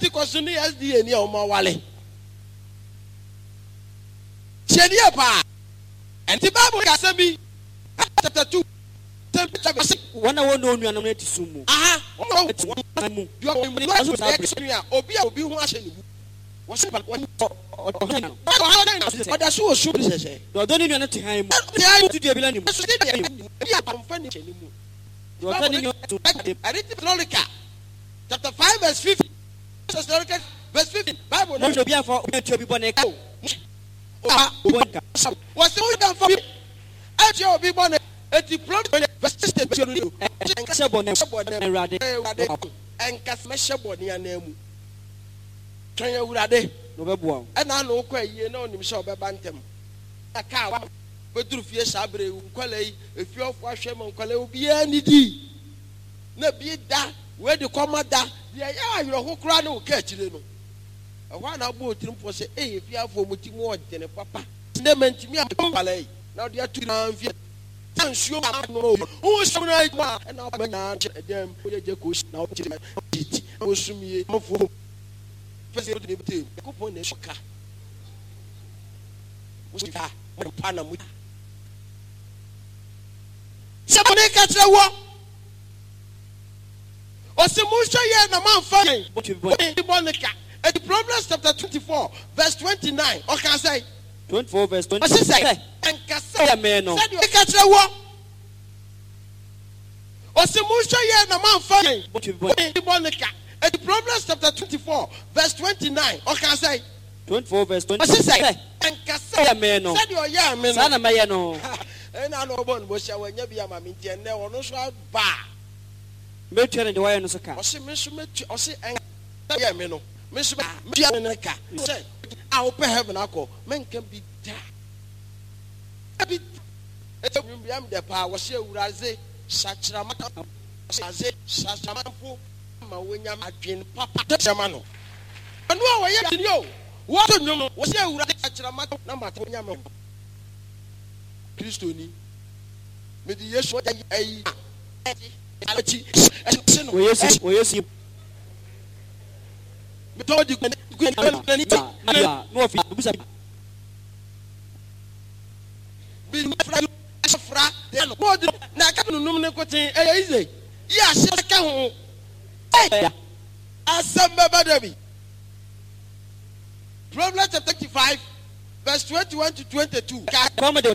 Pentecost ni SDA ni o ma wale. Chenia pa. And the Bible has me chapter 2. One hour no new and sumu. You are Obi who has any. What's about one? But that's what should say. You don't need to him. To the ability. You are telling you to I read Thessalonica chapter 5 verse 15. Thessalonica verse 15. Bible not to be for to be born. What's the one for me? As you be born at the problem verse 16. And Casmesha Bonia name. Train Urade. No, and I know quite you know him shall be bantam. A cow, but through Fies Abre, Quale, if you wash him on Quale will be any D. No be that where the commander, yeah, you're who crown will catch you. A one about him for say, hey, if you have for much more than a papa, they meant to me a palais. Now they are 2 9 I'm sure I know who's so right now, and I'll be them. Now, was me for the coupon is shocker. Was it Panama? Somebody catch the walk. Or some more say, the man fine. What you want the and the Proverbs chapter 24, verse 29. Or can I say 24 verse 20. What's it say? And Cassandra man. Said you catch the walk. Or some more say, the man fine. What you want the and the Proverbs chapter 24, verse 29. Or can I say 24 verse 20. What's it say? And Cassandra man. Said you yeah, man. Sana mayano. And I know one was your when you be a mammy and there was no bar. Make you the way on the car. Or see, Miss or see, and yeah, Mino. Miss Bianca said, I open heaven. I call men can be there. It's a the power was here. Would I say, such a matter? I say, such a man for my when I'm again, Papa Chamano. And what are you? What do you know? Was here? Would I such a matter? Number 2 Christoni. Mediation. Yes. Told you, Proverbs chapter 35, verse 21 to 22.